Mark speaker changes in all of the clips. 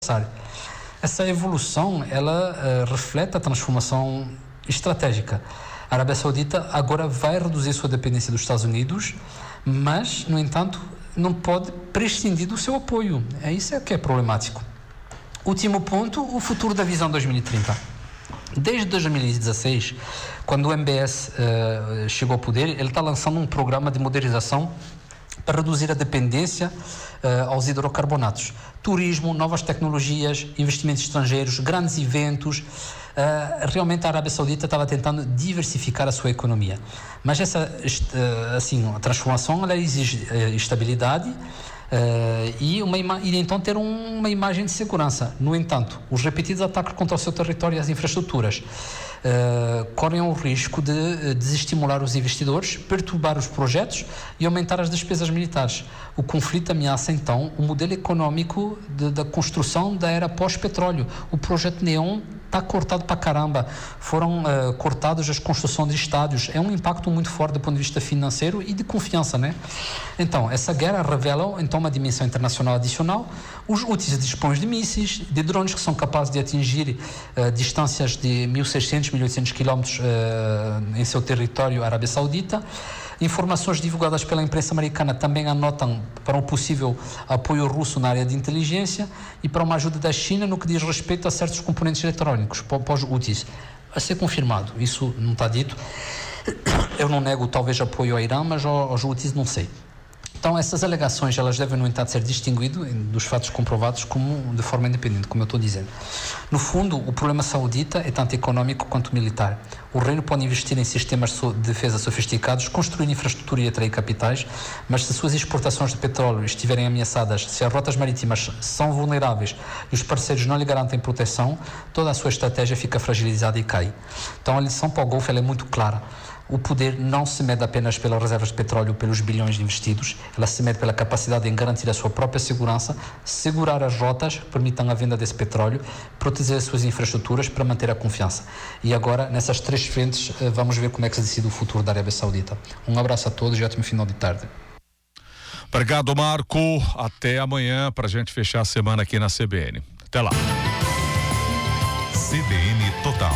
Speaker 1: Essa evolução, ela reflete a transformação estratégica. A Arábia Saudita agora vai reduzir sua dependência dos Estados Unidos, mas, no entanto, não pode prescindir do seu apoio. Isso que é problemático. Último ponto, o futuro da visão 2030. Desde 2016, quando o MBS chegou ao poder, ele está lançando um programa de modernização para reduzir a dependência aos hidrocarbonatos. Turismo, novas tecnologias, investimentos estrangeiros, grandes eventos. Realmente a Arábia Saudita estava tentando diversificar a sua economia. Mas essa a transformação ela exige estabilidade e então ter uma imagem de segurança. No entanto, os repetidos ataques contra o seu território e as infraestruturas correm o risco de desestimular os investidores, perturbar os projetos e aumentar as despesas militares. O conflito ameaça então o modelo econômico da construção da era pós-petróleo. O projeto NEOM está cortado para caramba, foram cortados as construções de estádios, é um impacto muito forte do ponto de vista financeiro e de confiança, né? Então, essa guerra revela então uma dimensão internacional adicional. Os Houthis dispõem de mísseis, de drones que são capazes de atingir distâncias de 1.600, 1.800 quilómetros em seu território, Arábia Saudita. Informações divulgadas pela imprensa americana também anotam para um possível apoio russo na área de inteligência e para uma ajuda da China no que diz respeito a certos componentes eletrónicos pós-Houthis. A ser confirmado, isso não está dito. Eu não nego talvez apoio ao Irã, mas aos Houthis não sei. Então, essas alegações, elas devem, no entanto, ser distinguidas dos fatos comprovados de forma independente, como eu estou dizendo. No fundo, o problema saudita é tanto econômico quanto militar. O reino pode investir em sistemas de defesa sofisticados, construir infraestrutura e atrair capitais, mas se suas exportações de petróleo estiverem ameaçadas, se as rotas marítimas são vulneráveis e os parceiros não lhe garantem proteção, toda a sua estratégia fica fragilizada e cai. Então, a lição para o Golfo é muito clara. O poder não se mede apenas pelas reservas de petróleo, pelos bilhões investidos, ela se mede pela capacidade em garantir a sua própria segurança, segurar as rotas que permitam a venda desse petróleo, proteger as suas infraestruturas para manter a confiança. E agora, nessas três frentes, vamos ver como é que se decide o futuro da Arábia Saudita. Um abraço a todos e ótimo final de tarde.
Speaker 2: Obrigado, Marco. Até amanhã para a gente fechar a semana aqui na CBN. Até lá.
Speaker 3: CBN Total.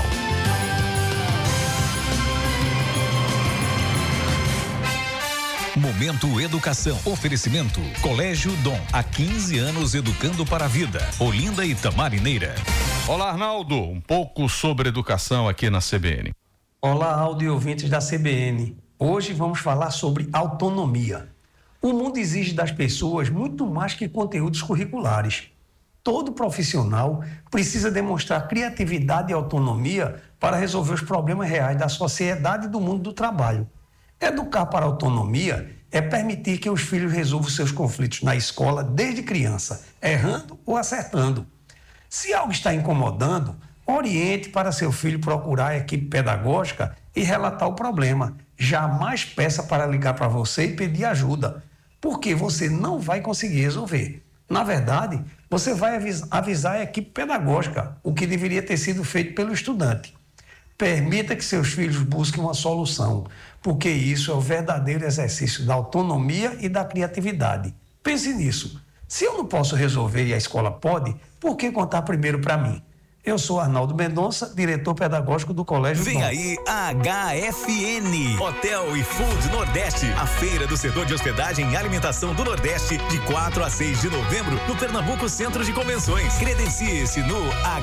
Speaker 3: Momento Educação. Oferecimento Colégio Dom. Há 15 anos educando para a vida. Olinda e Tamarineira.
Speaker 2: Olá, Arnaldo. Um pouco sobre educação aqui na CBN.
Speaker 4: Olá, áudio e ouvintes da CBN. Hoje vamos falar sobre autonomia. O mundo exige das pessoas muito mais que conteúdos curriculares. Todo profissional precisa demonstrar criatividade e autonomia para resolver os problemas reais da sociedade e do mundo do trabalho. Educar para a autonomia é permitir que os filhos resolvam seus conflitos na escola desde criança, errando ou acertando. Se algo está incomodando, oriente para seu filho procurar a equipe pedagógica e relatar o problema. Jamais peça para ligar para você e pedir ajuda, porque você não vai conseguir resolver. Na verdade, você vai avisar a equipe pedagógica, o que deveria ter sido feito pelo estudante. Permita que seus filhos busquem uma solução, porque isso é o verdadeiro exercício da autonomia e da criatividade. Pense nisso. Se eu não posso resolver e a escola pode, por que contar primeiro para mim? Eu sou Arnaldo Mendonça, diretor pedagógico do Colégio
Speaker 3: Vem
Speaker 4: Dom.
Speaker 3: aí a HFN, Hotel e Food Nordeste, a feira do setor de hospedagem e alimentação do Nordeste, de 4 a 6 de novembro, no Pernambuco Centro de Convenções. Credencie-se no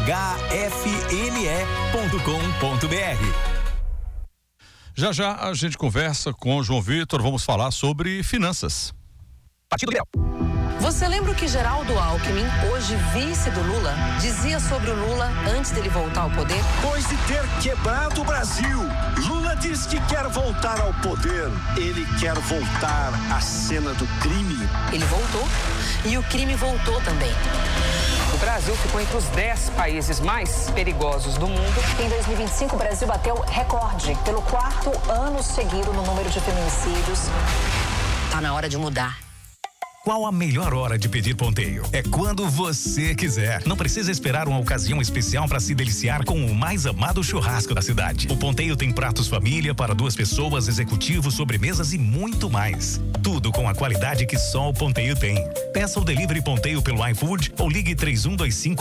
Speaker 3: hfne.com.br.
Speaker 2: Já já a gente conversa com o João Vitor, vamos falar sobre finanças.
Speaker 3: Partido Liberal.
Speaker 5: Você lembra o que Geraldo Alckmin, hoje vice do Lula, dizia sobre o Lula antes dele voltar ao poder?
Speaker 6: Depois de ter quebrado o Brasil, Lula diz que quer voltar ao poder. Ele quer voltar à cena do crime.
Speaker 5: Ele voltou e o crime voltou também.
Speaker 7: O Brasil ficou entre os 10 países mais perigosos do mundo.
Speaker 8: Em 2025, o Brasil bateu recorde pelo 4º ano seguido no número de feminicídios.
Speaker 5: Tá na hora de mudar.
Speaker 3: Qual a melhor hora de pedir Ponteio? É quando você quiser. Não precisa esperar uma ocasião especial para se deliciar com o mais amado churrasco da cidade. O Ponteio tem pratos família para 2 pessoas, executivos, sobremesas e muito mais. Tudo com a qualidade que só o Ponteio tem. Peça o Delivery Ponteio pelo iFood ou ligue 3125